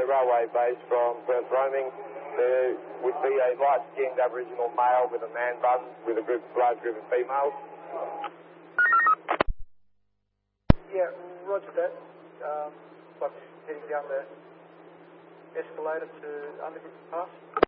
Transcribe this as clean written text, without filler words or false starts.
railway base from Perth roaming. There would be a light-skinned Aboriginal male with a man bun with a large group of females. Yeah, roger that. Like heading down the escalator to Underground Pass.